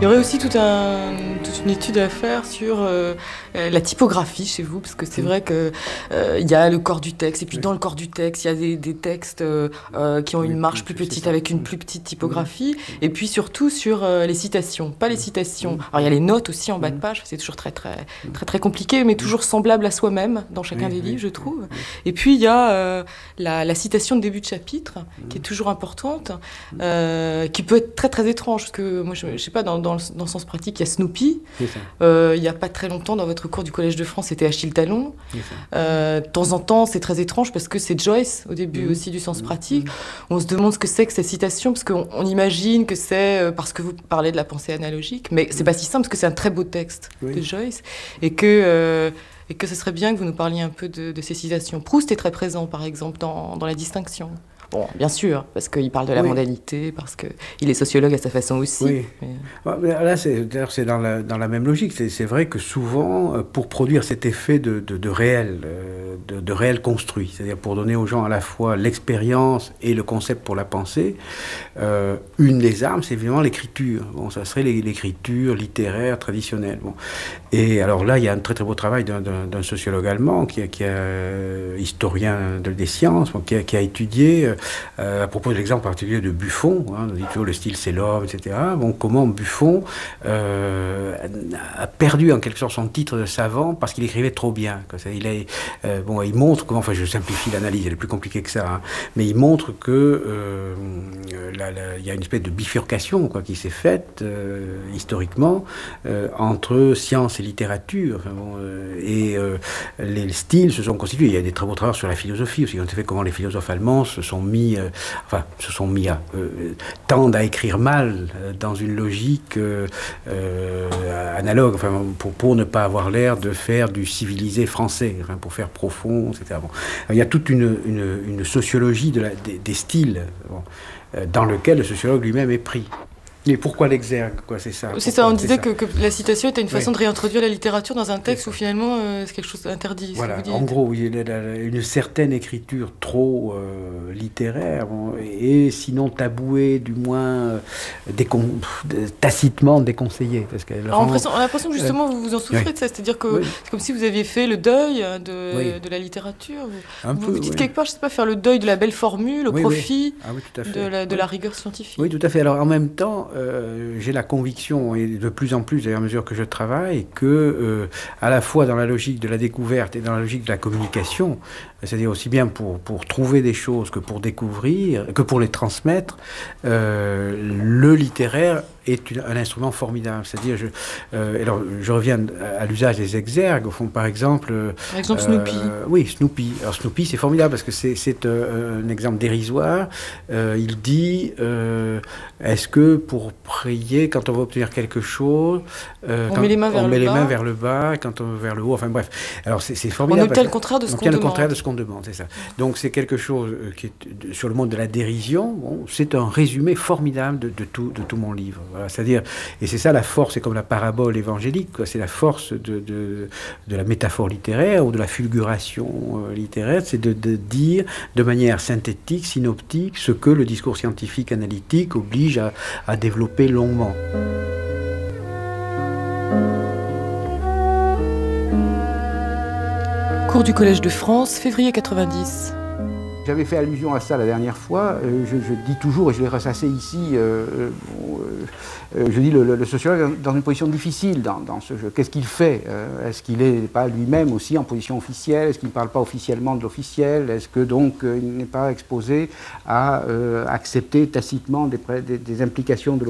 Il y aurait aussi toute une étude à faire sur la typographie chez vous, parce que c'est vrai que il y a le corps du texte, et puis dans le corps du texte, il y a des textes qui ont une marge plus petite avec une plus petite typographie, et puis surtout sur les citations, pas les citations. Alors il y a les notes aussi en bas de page, c'est toujours très compliqué, mais toujours semblable à soi-même dans chacun des livres, je trouve. Et puis il y a la citation de début de chapitre, qui est toujours importante, qui peut être très étrange, parce que moi je sais pas, dans le sens pratique, il y a Snoopy. Il n'y a pas très longtemps, dans votre cours du Collège de France, c'était Achille Talon. De temps en temps, c'est très étrange parce que c'est Joyce, au début aussi du sens pratique. On se demande ce que c'est que cette citation, parce qu'on imagine que c'est parce que vous parlez de la pensée analogique, mais c'est pas si simple, parce que c'est un très beau texte de Joyce, et que ce serait bien que vous nous parliez un peu de ces citations. Proust est très présent, par exemple, dans la distinction. Bon, bien sûr, parce qu'il parle de la mondanité, parce qu'il est sociologue à sa façon aussi. Oui. Mais... Là, c'est dans la même logique. C'est vrai que souvent, pour produire cet effet de réel construit, c'est-à-dire pour donner aux gens à la fois l'expérience et le concept pour la pensée, une des armes, c'est évidemment l'écriture. Bon, ça serait l'écriture littéraire traditionnelle. Bon. Et alors là, il y a un très beau travail d'un sociologue allemand qui est historien des sciences, qui a étudié à propos de l'exemple particulier de Buffon, on dit toujours le style c'est l'homme, etc. Bon, comment Buffon a perdu en quelque sorte son titre de savant parce qu'il écrivait trop bien. Il montre comment, enfin je simplifie l'analyse, elle est plus compliquée que ça, mais il montre que il y a une espèce de bifurcation qui s'est faite historiquement entre science et littérature, les styles se sont constitués. Il y a des très beaux travaux sur la philosophie aussi, on sait comment les philosophes allemands tendent à écrire mal dans une logique analogue, pour ne pas avoir l'air de faire du civilisé français, pour faire profond, etc. Bon. Il y a toute une sociologie des styles dans lequel le sociologue lui-même est pris. Mais pourquoi l'exergue, c'est ça. C'est ça, on disait que la citation était une façon de réintroduire la littérature dans un texte où finalement c'est quelque chose d'interdit. Voilà, en gros, il y a une certaine écriture trop littéraire, et sinon tabouée, du moins tacitement déconseillée. Parce qu'elle on a l'impression que justement vous en souffrez de ça, c'est-à-dire que c'est comme si vous aviez fait le deuil de la littérature. Vous dites quelque part, je ne sais pas, faire le deuil de la belle formule au profit de la rigueur scientifique. Oui, tout à fait. Alors en même temps, j'ai la conviction, et de plus en plus à mesure que je travaille, que à la fois dans la logique de la découverte et dans la logique de la communication, c'est-à-dire aussi bien pour trouver des choses que pour découvrir, que pour les transmettre, le littéraire est un instrument formidable. C'est-à-dire, je reviens à l'usage des exergues, au fond, par exemple Snoopy. Oui, Snoopy. Alors Snoopy, c'est formidable parce que c'est un exemple dérisoire. Il dit, est-ce que pour prier, quand on va obtenir quelque chose, on met les mains vers le bas, quand on veut vers le haut, enfin bref. Alors c'est formidable. On obtient le contraire de ce qu'on demande. On obtient le contraire de ce qu'on demande, c'est ça. Donc c'est quelque chose qui est sur le monde de la dérision. Bon, c'est un résumé formidable de tout mon livre. Voilà, c'est-à-dire, et c'est ça la force, c'est comme la parabole évangélique, c'est la force de la métaphore littéraire ou de la fulguration littéraire, c'est de dire de manière synthétique, synoptique, ce que le discours scientifique analytique oblige à développer longuement. Cours du Collège de France, février 90. J'avais fait allusion à ça la dernière fois, je dis toujours, et je l'ai ressassé ici, je dis le sociologue est dans une position difficile dans ce jeu. Qu'est-ce qu'il fait ? Est-ce qu'il n'est pas lui-même aussi en position officielle ? Est-ce qu'il ne parle pas officiellement de l'officiel ? Est-ce que donc il n'est pas exposé à accepter tacitement des implications de l'officiel ?